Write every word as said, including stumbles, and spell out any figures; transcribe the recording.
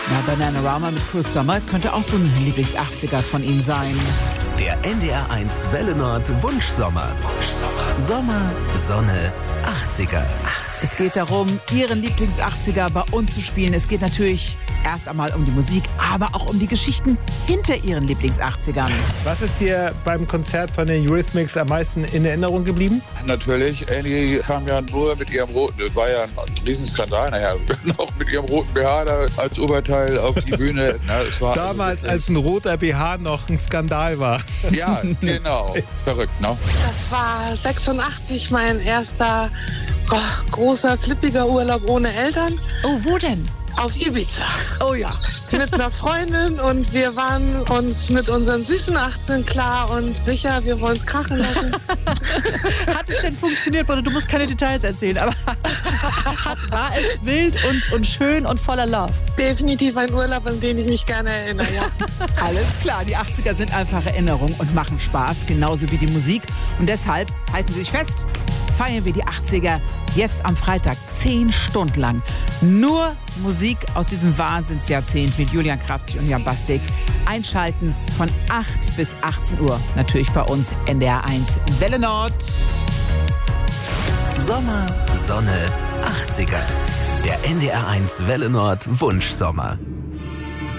Na, Bananarama mit Cruise Summer könnte auch so ein Lieblings-achtziger von Ihnen sein. Der N D R eins Welle Nord Wunschsommer. Wunschsommer. Sommer, Sonne, achtziger. Es geht darum, Ihren Lieblings-achtziger bei uns zu spielen. Es geht natürlich erst einmal um die Musik, aber auch um die Geschichten hinter Ihren Lieblings-achtzigern. Was ist dir beim Konzert von den Eurythmics am meisten in Erinnerung geblieben? Natürlich, Annie kam ja nur mit ihrem roten, das war ja ein Riesenskandal nachher, noch mit ihrem roten B H da als Oberteil auf die Bühne. Na, es war Damals, also, als ein roter B H noch ein Skandal war. Ja, genau. Verrückt, ne? Das war sechsundachtzig mein erster oh, großer, flippiger Urlaub ohne Eltern. Oh, wo denn? Auf Ibiza. Oh ja. Mit einer Freundin und wir waren uns mit unseren süßen achtzehn klar und sicher, wir wollen es krachen lassen. Hat es denn funktioniert, Bruder? Du musst keine Details erzählen, aber war es wild und, und schön und voller Love? Definitiv ein Urlaub, an den ich mich gerne erinnere, ja. Alles klar, die achtziger sind einfach Erinnerung und machen Spaß, genauso wie die Musik. Und deshalb, halten Sie sich fest, feiern wir die achtziger jetzt am Freitag zehn Stunden lang. Nur Musik aus diesem Wahnsinnsjahrzehnt mit Julian Krafzig und Jan Bastik. Einschalten von acht bis achtzehn Uhr. Natürlich bei uns N D R eins Welle Nord. Sommer, Sonne, achtziger. Der N D R eins Welle Nord Wunschsommer.